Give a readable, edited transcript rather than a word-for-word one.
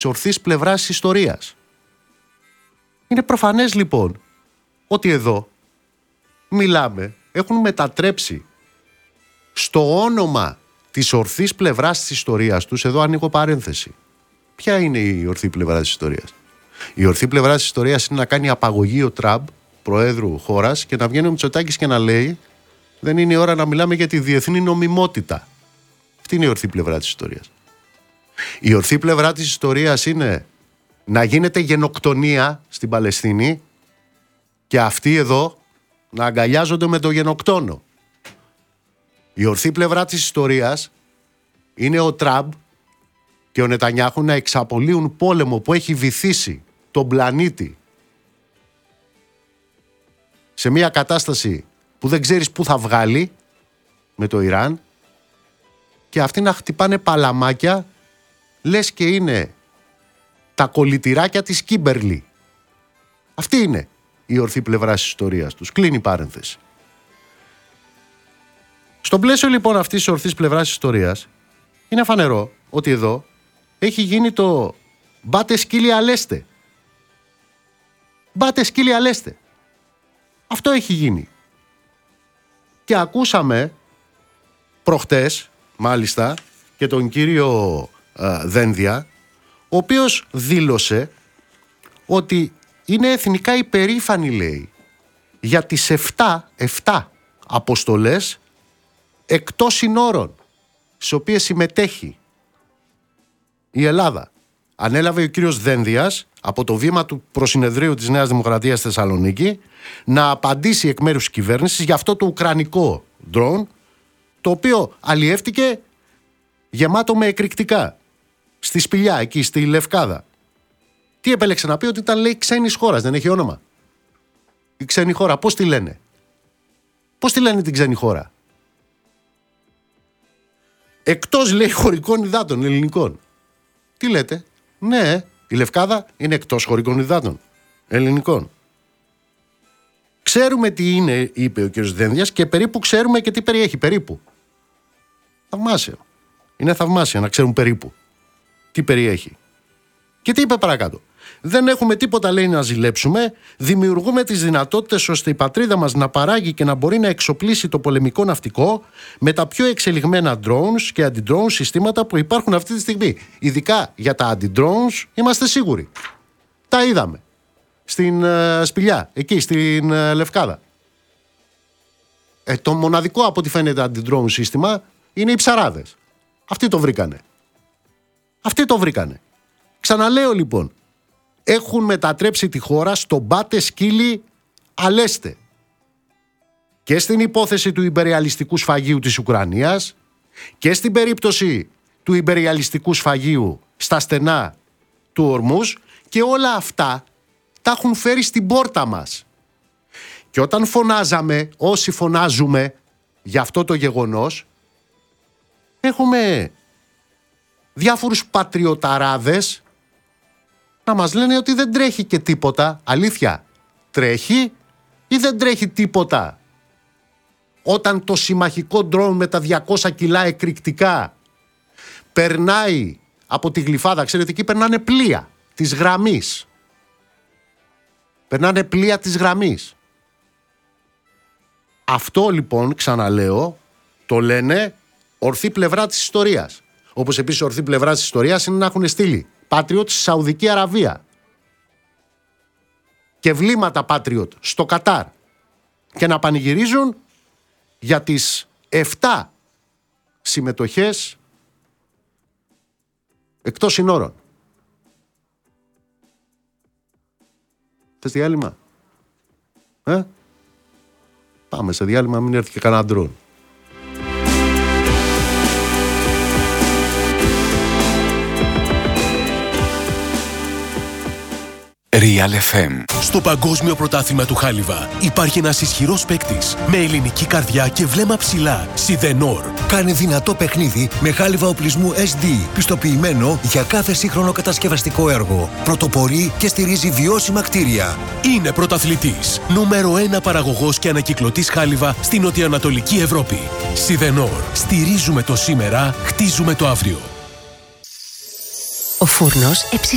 ορθής πλευράς της ιστορίας. Είναι προφανές λοιπόν ότι εδώ μιλάμε, έχουν μετατρέψει στο όνομα της ορθής πλευράς της ιστορίας τους, εδώ ανοίγω παρένθεση. Ποια είναι η ορθή πλευρά της ιστορίας? Η ορθή πλευρά της ιστορίας είναι να κάνει απαγωγή ο Τραμπ, προέδρου χώρας, και να βγαίνει ο Μητσοτάκης και να λέει δεν είναι η ώρα να μιλάμε για τη διεθνή νομιμότητα. Αυτή είναι η ορθή πλευρά της ιστορίας. Η ορθή πλευρά της ιστορίας είναι να γίνεται γενοκτονία στην Παλαιστίνη και αυτοί εδώ να αγκαλιάζονται με το γενοκτόνο. Η ορθή πλευρά της ιστορίας είναι ο Τραμπ και ο Νετανιάχου να εξαπολύουν πόλεμο που έχει βυθίσει τον πλανήτη σε μια κατάσταση που δεν ξέρεις πού θα βγάλει με το Ιράν, και αυτοί να χτυπάνε παλαμάκια λες και είναι τα κολλητηράκια της Κίμπερλι. Αυτή είναι η ορθή πλευρά της ιστορίας τους. Κλείνει η παρένθεση. Στο πλαίσιο λοιπόν αυτής της ορθής πλευράς της ιστορίας είναι φανερό ότι εδώ έχει γίνει το μπάτε σκύλι αλέστε. Μπάτε σκύλι αλέστε. Αυτό έχει γίνει. Και ακούσαμε προχτές μάλιστα και τον κύριο Δένδια, ο οποίος δήλωσε ότι είναι εθνικά υπερήφανοι, λέει, για τις 7 αποστολές εκτός συνόρων στις οποίες συμμετέχει η Ελλάδα. Ανέλαβε ο κύριος Δένδιας από το βήμα του προσυνεδρίου της Νέας Δημοκρατίας στη Θεσσαλονίκη να απαντήσει εκ μέρους της κυβέρνησης για αυτό το ουκρανικό ντρόουν, το οποίο αλλιεύτηκε γεμάτο με εκρηκτικά στη Σπηλιά, εκεί στη Λευκάδα. Τι επέλεξε να πει? Ότι ήταν, λέει, ξένης χώρας, δεν έχει όνομα. Η ξένη χώρα, πώς τη λένε? Πώς τη λένε την ξένη χώρα? Εκτός, λέει, χωρικών υδάτων ελληνικών. Τι λέτε? Ναι, η Λευκάδα είναι εκτός χωρικών υδάτων ελληνικών. Ξέρουμε τι είναι, είπε ο κ. Δένδιας, και περίπου ξέρουμε και τι περιέχει. Περίπου. Θαυμάσιο. Είναι θαυμάσιο να ξέρουν περίπου τι περιέχει. Και τι είπε παρακάτω? Δεν έχουμε τίποτα, λέει, να ζηλέψουμε. Δημιουργούμε τις δυνατότητες ώστε η πατρίδα μας να παράγει και να μπορεί να εξοπλίσει το πολεμικό ναυτικό με τα πιο εξελιγμένα drones και anti-drone συστήματα που υπάρχουν αυτή τη στιγμή. Ειδικά για τα anti-drones είμαστε σίγουροι. Τα είδαμε στην Σπηλιά, εκεί στην Λευκάδα. Το μοναδικό από ό,τι φαίνεται anti-drone σύστημα είναι οι ψαράδες. Αυτοί το βρήκανε. Αυτοί το βρήκανε. Ξαναλέω λοιπόν, έχουν μετατρέψει τη χώρα στο μπάτε σκύλι αλέστε. Και στην υπόθεση του υπεριαλιστικού σφαγείου της Ουκρανίας και στην περίπτωση του υπεριαλιστικού σφαγείου στα στενά του Ορμούς, και όλα αυτά τα έχουν φέρει στην πόρτα μας. Και όταν φωνάζαμε, όσοι φωνάζουμε για αυτό το γεγονός, έχουμε διάφορους πατριωταράδες να μας λένε ότι δεν τρέχει και τίποτα. Αλήθεια, τρέχει ή δεν τρέχει τίποτα? Όταν το συμμαχικό ντρόουν με τα 200 κιλά εκρηκτικά περνάει από τη Γλυφάδα, ξέρετε, εκεί περνάνε πλοία της γραμμής. Περνάνε πλοία της γραμμής. Αυτό λοιπόν, ξαναλέω, το λένε ορθή πλευρά της ιστορίας. Όπως επίσης ορθή πλευρά της ιστορίας είναι να έχουν στείλει Patriot στη Σαουδική Αραβία και βλήματα Patriot στο Κατάρ και να πανηγυρίζουν για τις 7 συμμετοχές εκτός συνόρων. Θες διάλειμμα? Πάμε σε διάλειμμα, μην έρθει και κανένα ντρόν. Real FM. Στο Παγκόσμιο Πρωτάθλημα του Χάλιβα υπάρχει ένας ισχυρός παίκτης με ελληνική καρδιά και βλέμμα ψηλά. Σιδενόρ. Κάνει δυνατό παιχνίδι με χάλιβα οπλισμού SD, πιστοποιημένο για κάθε σύγχρονο κατασκευαστικό έργο. Πρωτοπορεί και στηρίζει βιώσιμα κτίρια. Είναι πρωταθλητής. Νούμερο 1 παραγωγός και ανακυκλωτής χάλιβα στην νοτιοανατολική Ευρώπη. Σιδενόρ. Στηρίζουμε το σήμερα, χτίζουμε το αύριο. Ο φούρνος